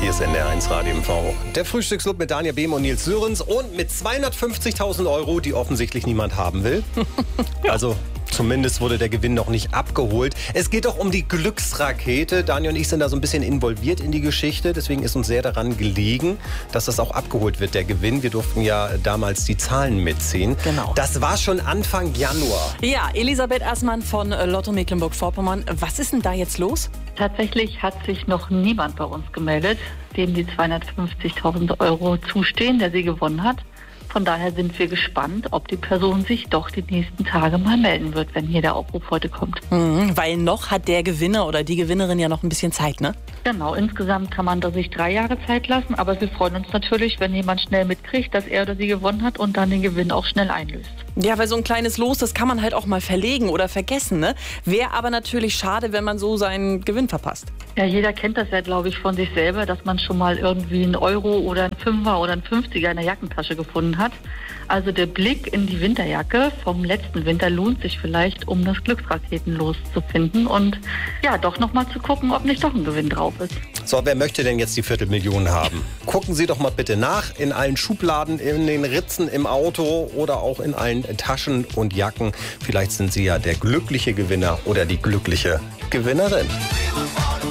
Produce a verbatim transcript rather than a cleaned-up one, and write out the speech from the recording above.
Hier ist N D R eins Radio M V. Der Frühstücksclub mit Daniel Behm und Nils Sörens und mit zweihundertfünfzigtausend Euro, die offensichtlich niemand haben will. Ja. Also zumindest wurde der Gewinn noch nicht abgeholt. Es geht doch um die Glücksrakete. Daniel und ich sind da so ein bisschen involviert in die Geschichte. Deswegen ist uns sehr daran gelegen, dass das auch abgeholt wird, der Gewinn. Wir durften ja damals die Zahlen mitziehen. Genau. Das war schon Anfang Januar. Ja, Elisabeth Aßmann von Lotto Mecklenburg-Vorpommern. Was ist denn da jetzt los? Tatsächlich hat sich noch niemand bei uns gemeldet, dem die zweihundertfünfzigtausend Euro zustehen, der sie gewonnen hat. Von daher sind wir gespannt, ob die Person sich doch die nächsten Tage mal melden wird, wenn hier der Aufruf heute kommt. Mhm, weil noch hat der Gewinner oder die Gewinnerin ja noch ein bisschen Zeit, ne? Genau, insgesamt kann man da sich drei Jahre Zeit lassen, aber wir freuen uns natürlich, wenn jemand schnell mitkriegt, dass er oder sie gewonnen hat und dann den Gewinn auch schnell einlöst. Ja, weil so ein kleines Los, das kann man halt auch mal verlegen oder vergessen, ne? Wäre aber natürlich schade, wenn man so seinen Gewinn verpasst. Ja, jeder kennt das ja, glaube ich, von sich selber, dass man schon mal irgendwie einen Euro oder einen Fünfer oder einen Fünfziger in der Jackentasche gefunden hat. Also der Blick in die Winterjacke vom letzten Winter lohnt sich vielleicht, um das Glücksraketenlos zu finden und ja, doch nochmal zu gucken, ob nicht doch ein Gewinn drauf ist. So, wer möchte denn jetzt die Viertelmillion haben? Gucken Sie doch mal bitte nach in allen Schubladen, in den Ritzen im Auto oder auch in allen Taschen und Jacken. Vielleicht sind Sie ja der glückliche Gewinner oder die glückliche Gewinnerin.